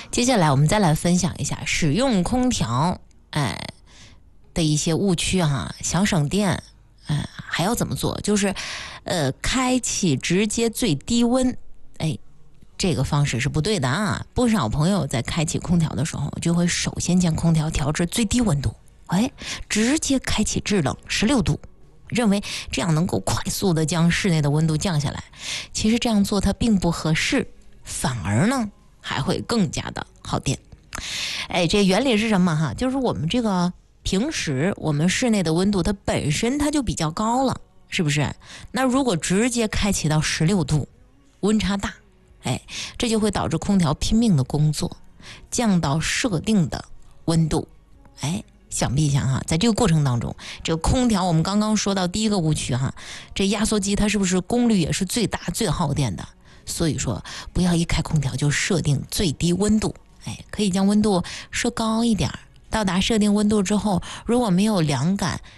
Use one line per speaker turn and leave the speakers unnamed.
接下来我们再来分享一下使用空调的一些误区哈，想省电还要怎么做？就是开启直接最低温，这个方式是不对的啊！不少朋友在开启空调的时候，就会首先将空调调至最低温度，直接开启制冷16度，认为这样能够快速的将室内的温度降下来。其实这样做它并不合适，反而呢还会更加的耗电。这原理是什么哈？就是我们这个平时我们室内的温度它本身它就比较高了，是不是？那如果直接开启到16度，温差大，这就会导致空调拼命的工作，降到设定的温度。想必一下哈，在这个过程当中，这个空调我们刚刚说到第一个误区哈，这压缩机它是不是功率也是最大最耗电的？所以说不要一开空调就设定最低温度，可以将温度设高一点，到达设定温度之后，如果没有凉感，